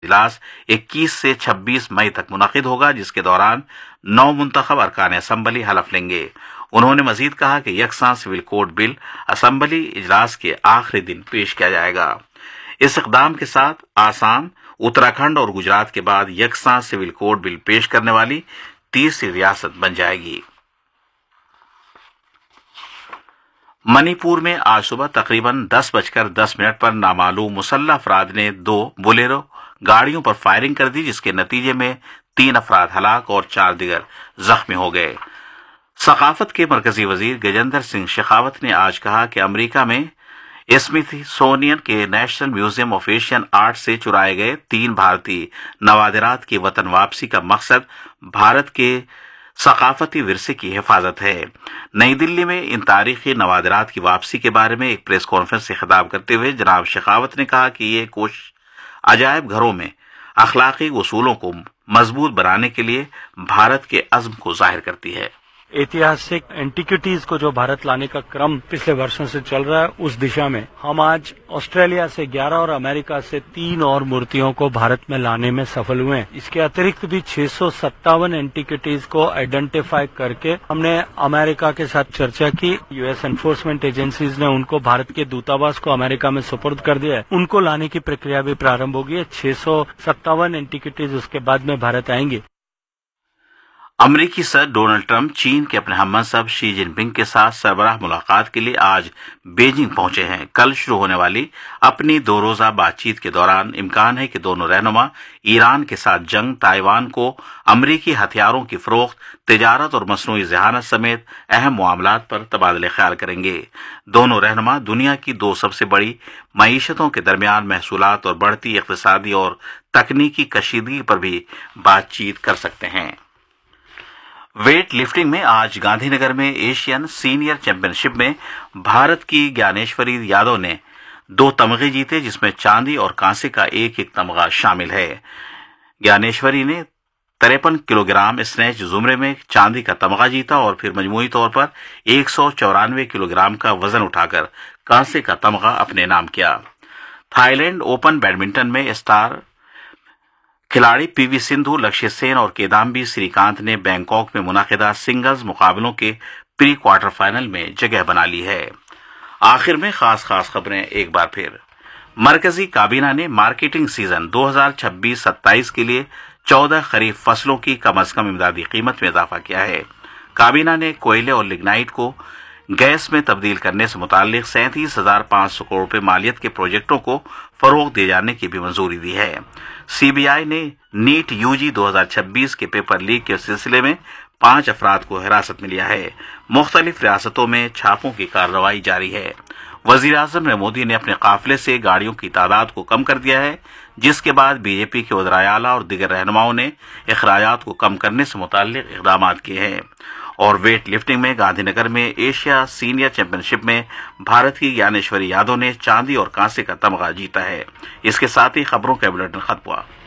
इजलास 21 से 26 मई तक मुनक़िद होगा, जिसके दौरान 9 मुंतखब अरकान असम्बली हलफ लेंगे। उन्होंने मजीद कहा कि यकसां सिविल कोड बिल असम्बली इजलास के आखिरी दिन पेश किया जाएगा। इस इक़दाम के साथ आसाम, उत्तराखंड और गुजरात के बाद यकसां सिविल कोड बिल पेश करने वाली तीसरी रियासत बन जाएगी। मणिपुर में आज सुबह तकरीबन 10:10 पर नामालूम मुसल्लह अफराद ने 2 बोलेरो गाड़ियों पर फायरिंग कर दी, जिसके नतीजे में 3 अफराद हलाक और 4 दिगर जख्मी हो गए। सकाफत के मरकजी वजीर गजेंद्र सिंह शेखावत ने आज कहा कि अमेरिका में स्मिथसोनियन के national museum of Asian art से चुराए गए 3 भारतीय नवादिरात की वतन वापसी का मकसद भारत के सकाफती विरसे की हिफाजत है। नई दिल्ली में इन तारीखी नवादिरात की वापसी के बारे में एक प्रेस कॉन्फ्रेंस से खिताब करते हुए जनाब शेखावत ने कहा कि ये कोशिश अजायब घरों में अखलाकी उसूलों को मजबूत बनाने के लिए भारत के अज़्म को जाहिर करती है। ऐतिहासिक एंटिक्विटीज को जो भारत लाने का क्रम पिछले वर्षों से चल रहा है, उस दिशा में हम आज ऑस्ट्रेलिया से 11 और अमेरिका से 3 और मूर्तियों को भारत में लाने में सफल हुए हैं। इसके अतिरिक्त भी 657 एंटिक्विटीज को आइडेंटिफाई करके हमने अमेरिका के साथ चर्चा की। यूएस एनफोर्समेंट एजेंसीज ने उनको भारत के दूतावास को अमेरिका में सुपुर्द कर दिया है। उनको लाने की प्रक्रिया भी प्रारंभ होगी है। 657 एंटिक्विटीज उसके बाद में भारत आएंगे। अमरीकी सदर डोनाल्ड ट्रंप चीन के अपने हममंसब शी जिनपिंग के साथ सरबराह मुलाकात के लिए आज बीजिंग पहुंचे हैं। कल शुरू होने वाली अपनी 2 रोजा बातचीत के दौरान इम्कान है कि दोनों रहनुमा ईरान के साथ जंग, ताइवान को अमरीकी हथियारों की फरोख्त, तिजारत और मसनूई ज़हानत समेत अहम मामलात पर तबादले ख्याल करेंगे। दोनों रहनुमा दुनिया की 2 सबसे बड़ी मईशतों के दरमियान महसूलात और बढ़ती इक़्तिसादी और तकनीकी कशीदगी पर भी बातचीत कर सकते हैं। वेट लिफ्टिंग में आज गांधीनगर में एशियन सीनियर चैंपियनशिप में भारत की ज्ञानेश्वरी यादव ने 2 तमगे जीते, जिसमें चांदी और कांसे का एक तमगा शामिल है। ज्ञानेश्वरी ने 53 किलोग्राम स्नैच जुमरे में चांदी का तमगा जीता और फिर मजमूई तौर पर 194 किलोग्राम का वजन उठाकर कांसे का तमगा अपने नाम किया। थाईलैंड ओपन बैडमिंटन में स्टार खिलाड़ी पीवी सिंधु, लक्ष्य सेन और किदाम्बी श्रीकांत ने बैंकॉक में मुनाकिदा सिंगल्स मुकाबलों के प्री क्वार्टर फाइनल में जगह बना ली है। आखिर में खास खबरें एक बार फिर। मरकजी काबीना ने मार्केटिंग सीजन 2026-27 के लिए 14 खरीफ फसलों की कम अज कम इमदादी कीमत में इजाफा किया है। काबीना ने कोयले और लिग्नाइट को गैस में तब्दील करने से मुताल्लिक 37,500 करोड़ रुपए मालियत के प्रोजेक्टों को फरोग दिए जाने की भी मंजूरी दी है। सीबीआई ने नीट यूजी 2026 के पेपर लीक के सिलसिले में 5 अफराद को हिरासत में लिया है। मुख्तलिफ रियासतों में छापों की कार्रवाई जारी है। वजीर आजम नरेंद्र मोदी ने अपने काफिले से गाड़ियों की तादाद को कम कर दिया है, जिसके बाद बीजेपी के वज़ीर आला और दीगर रहनुमाओं ने अखराजात को कम करने से मुताल्लिक इक़दामात किए हैं। और वेट लिफ्टिंग में गांधीनगर में एशिया सीनियर चैंपियनशिप में भारत की ज्ञानेश्वरी यादव ने चांदी और कांसे का तमगा जीता है। इसके साथ ही खबरों का बुलेटिन खत्म हुआ।